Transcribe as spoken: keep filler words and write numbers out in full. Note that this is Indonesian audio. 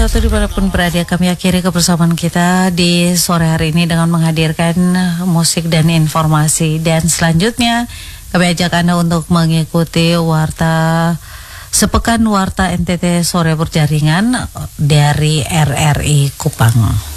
Atau dimanapun berada, kami akhiri kebersamaan kita di sore hari ini dengan menghadirkan musik dan informasi. Dan selanjutnya kami ajak Anda untuk mengikuti warta sepekan warta N T T sore berjaringan dari R R I Kupang.